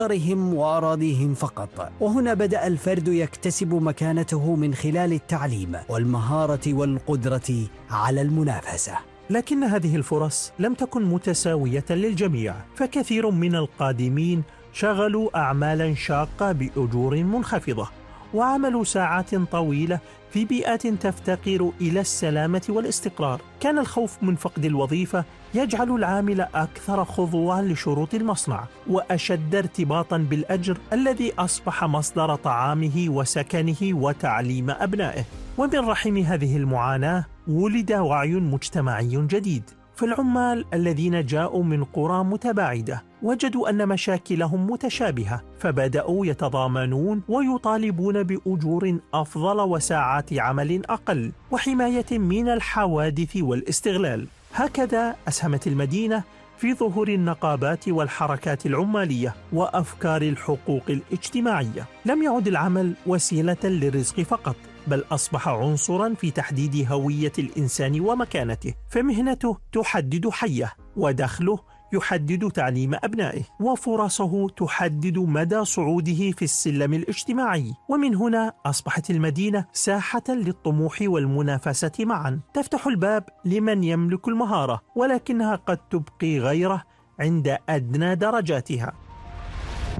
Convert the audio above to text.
ديارهم وأراضيهم فقط. وهنا بدأ الفرد يكتسب مكانته من خلال التعليم والمهارة والقدرة على المنافسة. لكن هذه الفرص لم تكن متساوية للجميع، فكثير من القادمين شغلوا أعمالا شاقة بأجور منخفضة، وعملوا ساعات طويلة في بيئات تفتقر إلى السلامة والاستقرار. كان الخوف من فقد الوظيفة يجعل العامل أكثر خضوعا لشروط المصنع وأشد ارتباطا بالأجر الذي أصبح مصدر طعامه وسكنه وتعليم أبنائه. ومن رحم هذه المعاناة ولد وعي مجتمعي جديد، فالعمال الذين جاءوا من قرى متباعدة وجدوا أن مشاكلهم متشابهة، فبدأوا يتضامنون ويطالبون بأجور أفضل وساعات عمل أقل وحماية من الحوادث والاستغلال. هكذا أسهمت المدينة في ظهور النقابات والحركات العمالية وأفكار الحقوق الاجتماعية. لم يعد العمل وسيلة للرزق فقط، بل أصبح عنصرا في تحديد هوية الإنسان ومكانته، فمهنته تحدد حيه، ودخله يحدد تعليم أبنائه، وفرصه تحدد مدى صعوده في السلم الاجتماعي. ومن هنا أصبحت المدينة ساحة للطموح والمنافسة معا، تفتح الباب لمن يملك المهارة، ولكنها قد تبقي غيره عند أدنى درجاتها.